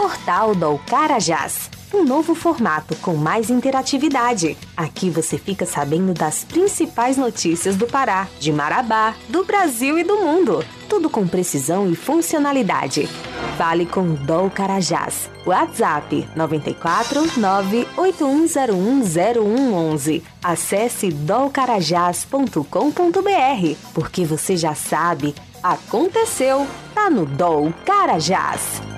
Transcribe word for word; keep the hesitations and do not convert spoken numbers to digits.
Portal do Carajás. Um novo formato com mais interatividade. Aqui você fica sabendo das principais notícias do Pará, de Marabá, do Brasil e do mundo. Tudo com precisão e funcionalidade. Fale com o Dol Carajás. WhatsApp nove quatro nove oito um zero um zero um um um. Acesse dol carajás ponto com ponto b r, porque você já sabe, aconteceu, tá no Dol Carajás.